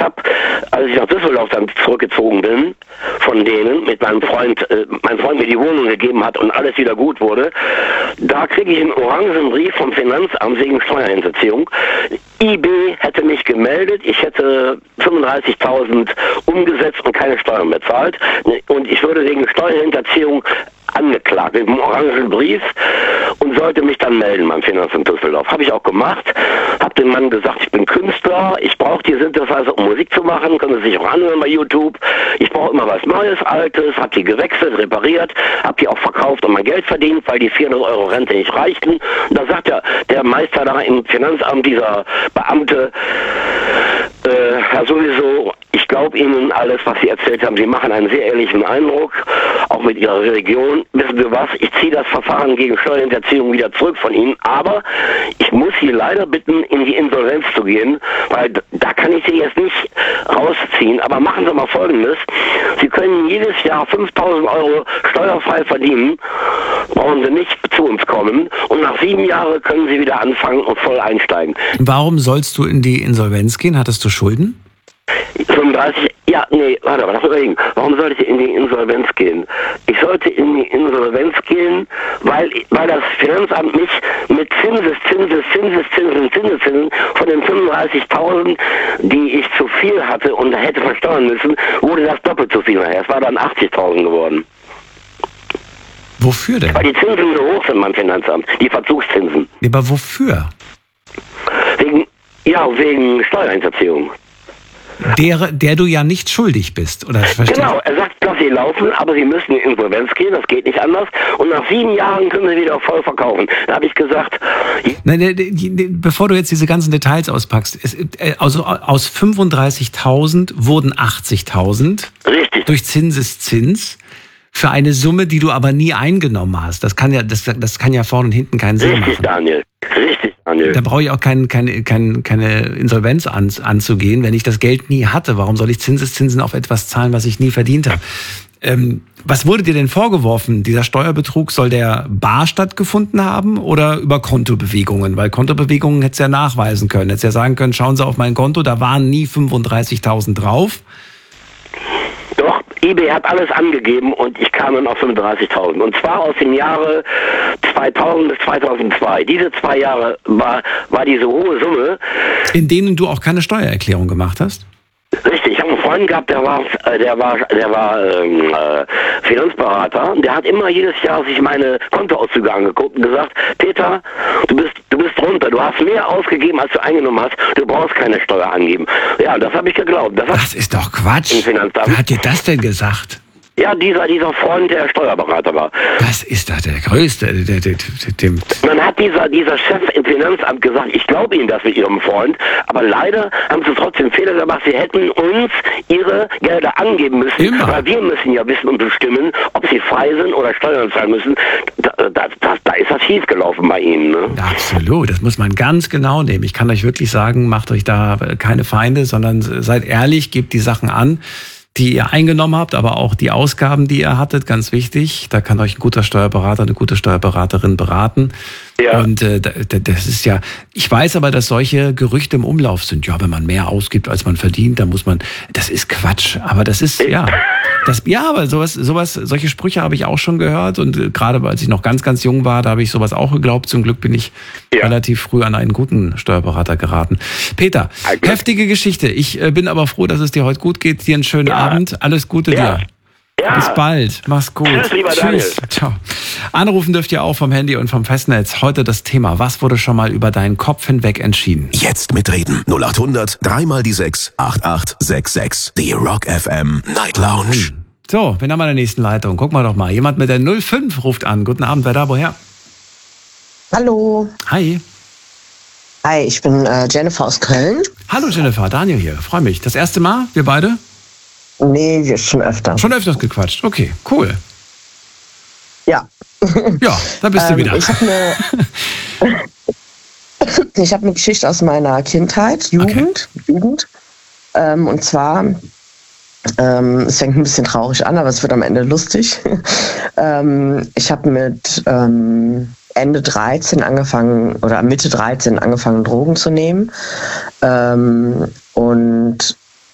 habe, als ich nach Düsseldorf dann zurückgezogen bin, von denen, mit meinem Freund, mein Freund mir die Wohnung gegeben hat und alles wieder gut wurde, da kriege ich einen orangen Brief vom Finanzamt wegen Steuerhinterziehung. IB hätte mich gemeldet, ich hätte 35.000 umgesetzt und keine Steuern bezahlt und ich würde wegen Steuerhinterziehung angeklagt mit einem orangen Brief und sollte mich dann melden beim Finanzamt Düsseldorf. Habe ich auch gemacht, habe dem Mann gesagt, ich bin Künstler, ich brauche die Synthesizer, um Musik zu machen, können Sie sich auch anhören bei YouTube. Ich brauche immer was Neues, Altes, habe die gewechselt, repariert, habe die auch verkauft und mein Geld verdient, weil die 400 Euro Rente nicht reichten. Und da sagt der Meister da im Finanzamt, dieser Beamte, sowieso, ich glaube Ihnen alles, was Sie erzählt haben. Sie machen einen sehr ehrlichen Eindruck, auch mit Ihrer Religion. Wissen Sie was? Ich ziehe das Verfahren gegen Steuerhinterziehung wieder zurück von Ihnen, aber ich muss Sie leider bitten, in die Insolvenz zu gehen, weil da kann ich Sie jetzt nicht rausziehen. Aber machen Sie mal Folgendes. Sie können jedes Jahr 5.000 Euro steuerfrei verdienen, brauchen Sie nicht zu uns kommen und nach 7 Jahren können Sie wieder anfangen und voll einsteigen. Warum sollst du in die Insolvenz gehen? Hattest du Schulden? 35, lass mal überlegen. Warum sollte ich in die Insolvenz gehen? Ich sollte in die Insolvenz gehen, weil das Finanzamt mich mit Zinsen von den 35.000, die ich zu viel hatte und hätte versteuern müssen, wurde das doppelt so viel nachher. Es war dann 80.000 geworden. Wofür denn? Weil die Zinsen so hoch sind beim Finanzamt, die Verzugszinsen. Ja, aber wofür? Wegen Steuerhinterziehung. Der du ja nicht schuldig bist, oder? Genau, er sagt, dass Sie laufen, aber Sie müssen in Insolvenz gehen, das geht nicht anders. Und nach 7 Jahren können Sie wieder voll verkaufen. Da habe ich gesagt... Nein, bevor du jetzt diese ganzen Details auspackst, also aus 35.000 wurden 80.000. Richtig. Durch Zinseszins. Für eine Summe, die du aber nie eingenommen hast. Das kann ja vorne und hinten keinen Sinn machen. Richtig, Daniel. Da brauche ich auch keine Insolvenz anzugehen, wenn ich das Geld nie hatte. Warum soll ich Zinseszinsen auf etwas zahlen, was ich nie verdient habe? Was wurde dir denn vorgeworfen? Dieser Steuerbetrug, soll der bar stattgefunden haben oder über Kontobewegungen? Weil Kontobewegungen hättest du ja nachweisen können. Hättest ja sagen können, schauen Sie auf mein Konto, da waren nie 35.000 drauf. Doch, eBay hat alles angegeben und ich kam dann auf 35.000. Und zwar aus dem Jahre 2000 bis 2002. Diese 2 Jahre war diese hohe Summe. In denen du auch keine Steuererklärung gemacht hast? Richtig, ich habe einen Freund gehabt, der war Finanzberater. Der hat immer jedes Jahr sich meine Kontoauszüge angeguckt und gesagt, Peter, du bist runter, du hast mehr ausgegeben, als du eingenommen hast, du brauchst keine Steuer angeben. Ja, das habe ich geglaubt. Das ist doch Quatsch. Wer hat dir das denn gesagt? Ja, dieser Freund, der Steuerberater war. Das ist doch der Größte. Dann hat dieser Chef im Finanzamt gesagt, ich glaube Ihnen das mit Ihrem Freund, aber leider haben Sie trotzdem Fehler gemacht. Sie hätten uns Ihre Gelder angeben müssen, Immer. Weil wir müssen ja wissen und bestimmen, ob Sie frei sind oder Steuern zahlen müssen. Da ist das schief gelaufen bei Ihnen. Ne? Absolut, das muss man ganz genau nehmen. Ich kann euch wirklich sagen, macht euch da keine Feinde, sondern seid ehrlich, gebt die Sachen an, die ihr eingenommen habt, aber auch die Ausgaben, die ihr hattet, ganz wichtig. Da kann euch ein guter Steuerberater, eine gute Steuerberaterin beraten. Ja. Und das ist ja, ich weiß aber, dass solche Gerüchte im Umlauf sind. Ja, wenn man mehr ausgibt, als man verdient, dann muss man, das ist Quatsch. Aber das ist, aber solche Sprüche habe ich auch schon gehört. Und gerade als ich noch ganz, ganz jung war, da habe ich sowas auch geglaubt. Zum Glück bin ich relativ früh an einen guten Steuerberater geraten. Peter, heftige Geschichte. Ich bin aber froh, dass es dir heute gut geht. Dir einen schönen Abend. Alles Gute dir. Ja. Bis bald. Mach's gut. Tschüss. Ciao. Anrufen dürft ihr auch vom Handy und vom Festnetz. Heute das Thema: Was wurde schon mal über deinen Kopf hinweg entschieden? Jetzt mitreden. 0800 3 die 6 8866. Die Rock FM Night Lounge. So, wen haben wir in der nächsten Leitung? Guck mal doch mal. Jemand mit der 05 ruft an. Guten Abend. Wer da? Woher? Hallo. Hi. Hi, ich bin Jennifer aus Köln. Hallo Jennifer, Daniel hier. Freue mich. Das erste Mal, wir beide? Nee, wir schon öfter. Schon öfters gequatscht. Okay, cool. Ja. Ja, da bist du wieder. Ich habe eine Geschichte aus meiner Kindheit, Jugend. Und zwar, es fängt ein bisschen traurig an, aber es wird am Ende lustig. Ich habe mit Ende 13 angefangen, oder Mitte 13 angefangen, Drogen zu nehmen. Und